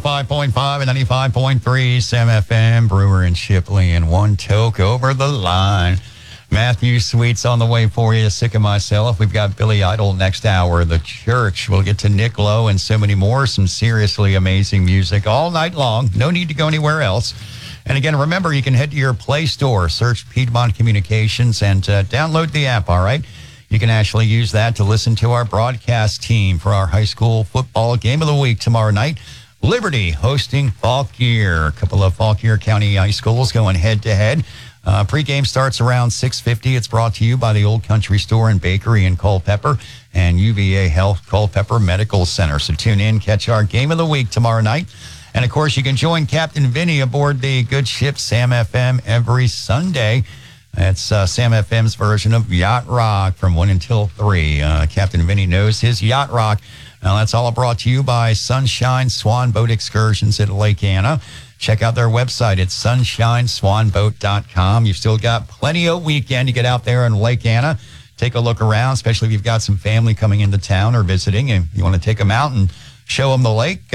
105.5 and 95.3 Sam FM, Brewer and Shipley, and one toke over the line. Matthew Sweet's on the way for you. Sick of Myself. We've got Billy Idol next hour. The Church. We'll get to Nick Lowe and so many more. Some seriously amazing music all night long. No need to go anywhere else. And again, remember, you can head to your Play Store, search Piedmont Communications, and download the app, all right? You can actually use that to listen to our broadcast team for our high school football game of the week tomorrow night. Liberty hosting Fauquier. A couple of Fauquier County high schools going head-to-head. Pre-game starts around 6:50. It's brought to you by the Old Country Store and Bakery in Culpeper and UVA Health Culpeper Medical Center. So tune in, catch our game of the week tomorrow night. And, of course, you can join Captain Vinny aboard the good ship Sam FM every Sunday. It's Sam FM's version of Yacht Rock from 1 until 3. Captain Vinny knows his Yacht Rock. Now, that's all brought to you by Sunshine Swan Boat Excursions at Lake Anna. Check out their website. It's sunshineswanboat.com. You've still got plenty of weekend to get out there in Lake Anna. Take a look around, especially if you've got some family coming into town or visiting and you want to take them out and show them the lake.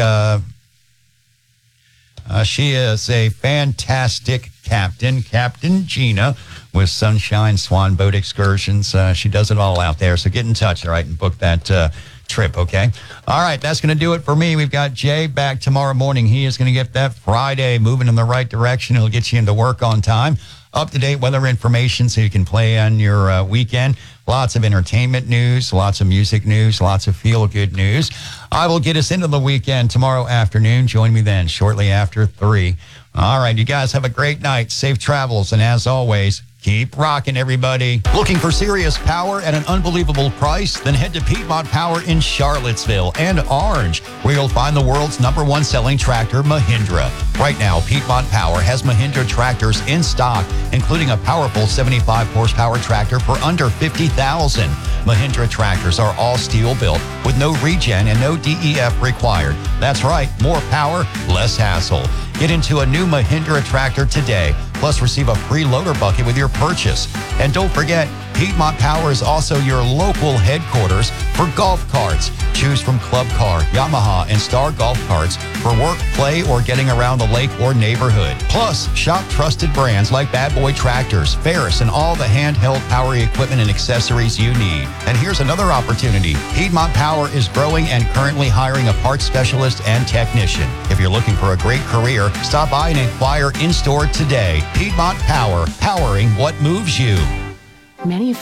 She is a fantastic captain, Captain Gina, with Sunshine Swan Boat Excursions. She does it all out there. So get in touch, all right, and book that trip, okay? All right, that's going to do it for me. We've got Jay back tomorrow morning. He is going to get that Friday moving in the right direction. He'll get you into work on time. Up-to-date weather information so you can play on your weekend. Lots of entertainment news, lots of music news, lots of feel-good news. I will get us into the weekend tomorrow afternoon. Join me then shortly after 3. All right, you guys have a great night. Safe travels, and as always, keep rocking, everybody. Looking for serious power at an unbelievable price? Then head to Piedmont Power in Charlottesville and Orange, where you'll find the world's #1 selling tractor, Mahindra. Right now, Piedmont Power has Mahindra tractors in stock, including a powerful 75 horsepower tractor for under $50,000. Mahindra tractors are all steel built with no regen and no DEF required. That's right, more power, less hassle. Get into a new Mahindra tractor today, plus receive a free loader bucket with your purchase. And don't forget, Piedmont Power is also your local headquarters for golf carts. Choose from Club Car, Yamaha, and Star Golf Carts for work, play, or getting around the lake or neighborhood. Plus, shop trusted brands like Bad Boy Tractors, Ferris, and all the handheld power equipment and accessories you need. And here's another opportunity. Piedmont Power is growing and currently hiring a parts specialist and technician. If you're looking for a great career, stop by and inquire in-store today. Piedmont Power, powering what moves you. Many